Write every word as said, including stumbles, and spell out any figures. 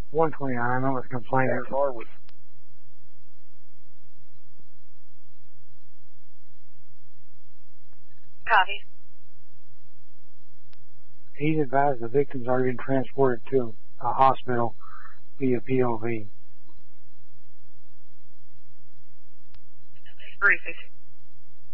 one twenty-nine, I know it's complaining. That's Harwood. Copy. He's advised the victims are being transported to a hospital via P O V. Briefing.